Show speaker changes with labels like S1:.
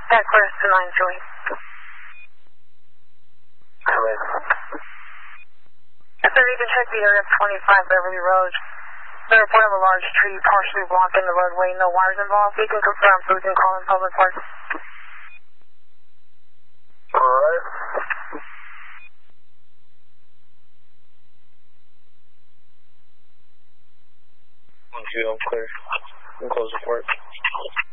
S1: That clears to 928. So you can check the area of 25 Beverly Road. The report of a large tree partially blocking the roadway, no wires involved. You can confirm so we can call in public works.
S2: Alright. I'm clear. I'm close to work.